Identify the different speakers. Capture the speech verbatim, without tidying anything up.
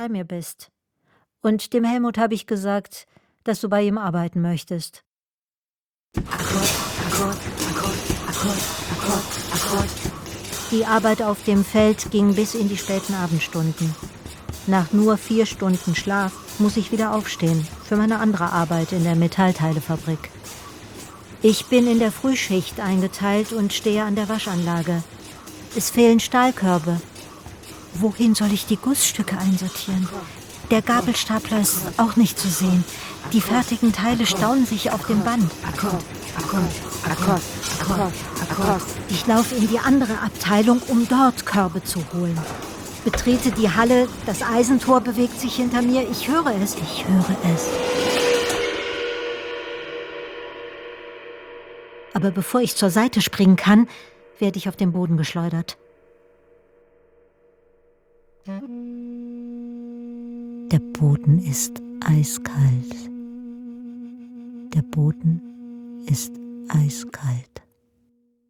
Speaker 1: bei mir bist. Und dem Helmut habe ich gesagt, dass du bei ihm arbeiten möchtest. Akkord, Akkord, Akkord, Akkord, Akkord, Akkord. Die Arbeit auf dem Feld ging bis in die späten Abendstunden. Nach nur vier Stunden Schlaf muss ich wieder aufstehen für meine andere Arbeit in der Metallteilefabrik. Ich bin in der Frühschicht eingeteilt und stehe an der Waschanlage. Es fehlen Stahlkörbe. Wohin soll ich die Gussstücke einsortieren? Der Gabelstapler ist auch nicht zu sehen. Die fertigen Teile stauen sich auf dem Band.
Speaker 2: Akkord, Akkord, Akkord, Akkord, Akkord.
Speaker 1: Ich laufe in die andere Abteilung, um dort Körbe zu holen. Betrete die Halle, das Eisentor bewegt sich hinter mir. Ich höre es, ich höre es. Aber bevor ich zur Seite springen kann, werde ich auf den Boden geschleudert. Der Boden ist eiskalt. Der Boden ist eiskalt.